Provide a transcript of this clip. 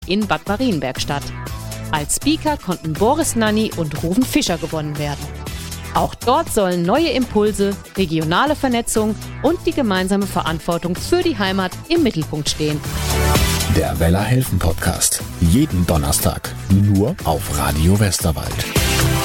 in Bad Marienberg statt. Als Speaker konnten Boris Nanny und Ruven Fischer gewonnen werden. Auch dort sollen neue Impulse, regionale Vernetzung und die gemeinsame Verantwortung für die Heimat im Mittelpunkt stehen. Der Weller helfen Podcast. Jeden Donnerstag. Nur auf Radio Westerwald.